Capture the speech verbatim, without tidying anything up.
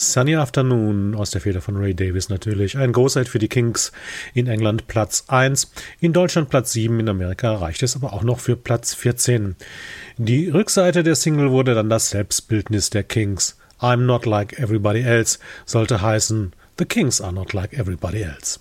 Sunny Afternoon aus der Feder von Ray Davies natürlich. Ein Großhit für die Kinks. In England Platz eins, in Deutschland Platz sieben, in Amerika reicht es aber auch noch für Platz vierzehn. Die Rückseite der Single wurde dann das Selbstbildnis der Kinks. I'm not like everybody else sollte heißen The Kinks are not like everybody else.